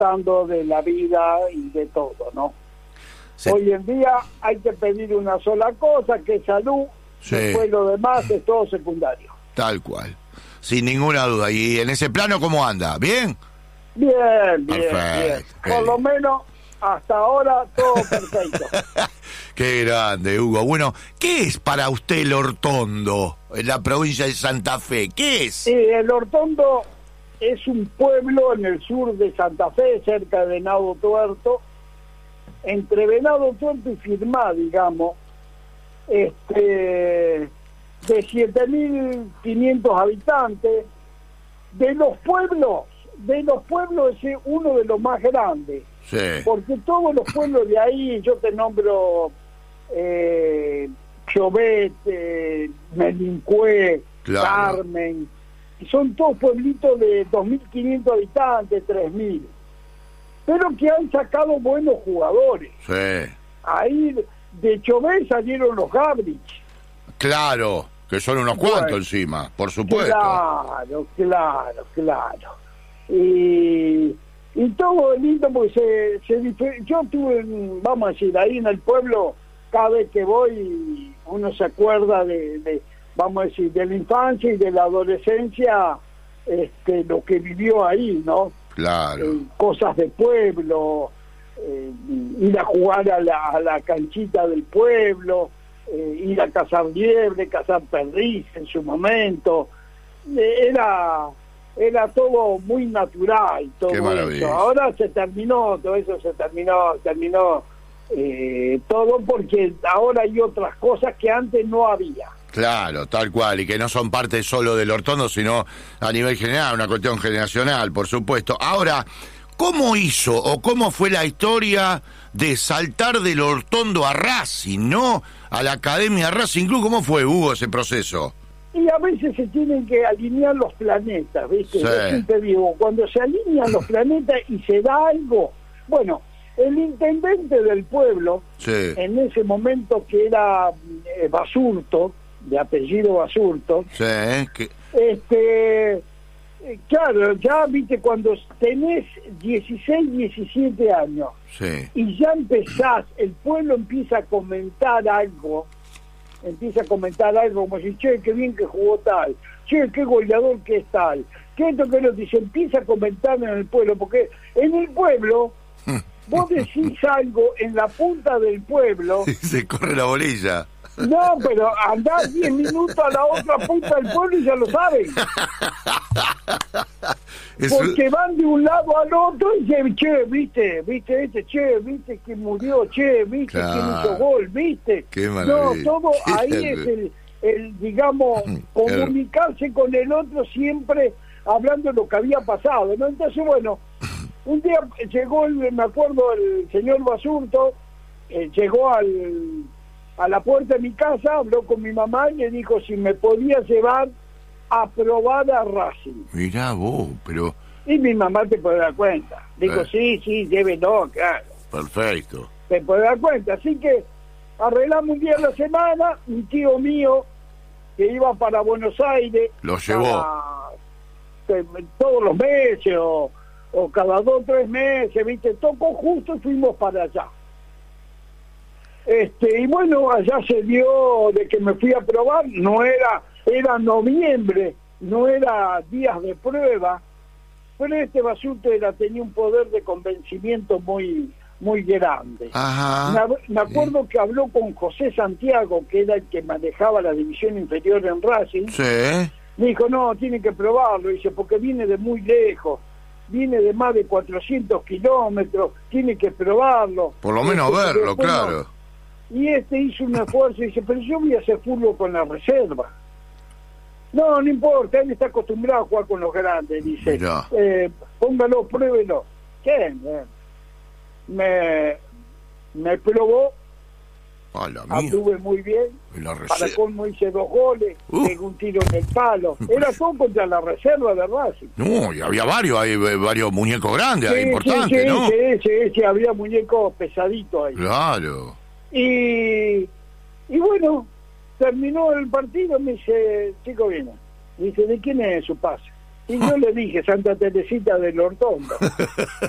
disfrutando de la vida y de todo, ¿no? Sí. Hoy en día hay que pedir una sola cosa, que es salud, Sí. después lo demás es todo secundario. Tal cual, sin ninguna duda. ¿Y en ese plano cómo anda? ¿Bien? Bien, bien, Perfecto, bien. Por lo menos hasta ahora todo perfecto. Qué grande, Hugo. Bueno, ¿qué es para usted el Hortondo, en la provincia de Santa Fe? ¿Qué es? Sí, el Hortondo es un pueblo en el sur de Santa Fe, cerca de Venado Tuerto, entre Venado Tuerto y Firmá, digamos, de 7.500 habitantes. De los pueblos es uno de los más grandes, Sí. porque todos los pueblos de ahí, yo te nombro Chobet, Melincué, Claro. Carmen, son todos pueblitos de 2.500 habitantes, 3.000, pero que han sacado buenos jugadores. Sí. Ahí de Chobet salieron los Gabrich. Claro, que son unos cuantos Bueno, encima, por supuesto. Claro. Y todo lindo porque yo tuve, vamos a decir, ahí en el pueblo, cada vez que voy, uno se acuerda de vamos a decir, de la infancia y de la adolescencia, lo que vivió ahí, ¿no? Claro. Cosas de pueblo, ir a jugar a la canchita del pueblo, ir a cazar liebre, cazar perdiz en su momento. Era todo muy natural, todo Qué maravilla. eso. Ahora se terminó, todo eso se terminó todo porque ahora hay otras cosas que antes no había. Claro, tal cual, y que no son parte solo del Hortondo, sino a nivel general, una cuestión generacional, por supuesto. Ahora, ¿cómo hizo o cómo fue la historia de saltar del Hortondo a Racing, no? A la Academia Racing Club, ¿cómo fue, Hugo, ese proceso? Y a veces se tienen que alinear los planetas, ¿viste? Sí. Yo siempre digo, cuando se alinean los planetas y se da algo, bueno, el intendente del pueblo, Sí. en ese momento que era Basurto, de apellido Basurto, Sí, que... claro, ya viste, cuando tenés 16, 17 años Sí. y ya empezás, el pueblo empieza a comentar algo como si, che, qué bien que jugó tal, che, qué goleador que es tal, que esto que lo dice, empieza a comentar en el pueblo, porque en el pueblo vos decís algo en la punta del pueblo. Se corre la bolilla. No, pero andás 10 minutos a la otra punta del pueblo y ya lo saben. Porque van de un lado al otro y dicen, che, viste que murió, che, viste Claro. quién hizo gol, viste. Qué No, maravilla. todo Qué ahí maravilla. es el digamos, comunicarse con el otro siempre hablando de lo que había pasado, ¿no? Entonces, bueno, un día llegó, me acuerdo, el señor Basurto, llegó a la puerta de mi casa, habló con mi mamá y le dijo si me podía llevar a probar a Racing. Mirá vos, pero... Y mi mamá te puede dar cuenta. Digo, sí, llévelo, claro. Perfecto. Te puede dar cuenta. Así que arreglamos un día a la semana, un tío mío que iba para Buenos Aires. Lo llevó. Todos los meses o cada 2 o 3 meses, ¿viste? Tocó justo y fuimos para allá. Y bueno, allá se dio de que me fui a probar, era noviembre, no era días de prueba, pero Basurto tenía un poder de convencimiento muy muy grande. Ajá. Me acuerdo que habló con José Santiago, que era el que manejaba la división inferior en Racing. Sí. Me dijo, no, tiene que probarlo, dice, porque viene de muy lejos, viene de más de 400 kilómetros, tiene que probarlo. Por lo menos verlo, después claro. no. Y hizo un esfuerzo y dice, pero yo voy a hacer fútbol con la reserva. No importa, él está acostumbrado a jugar con los grandes, dice. Póngalo, pruébelo. ¿Qué? Me probó, anduve muy bien, para colmo hice 2 goles, pegué un tiro en el palo. Era todo contra la reserva de Racing. No, y había varios muñecos grandes, importantes, ¿no? Sí, había muñecos pesaditos ahí. Claro. Y bueno, terminó el partido, me dice, chico, viene. Dice, ¿de quién es su pase? Y yo le dije, Santa Teresita del Hortondo.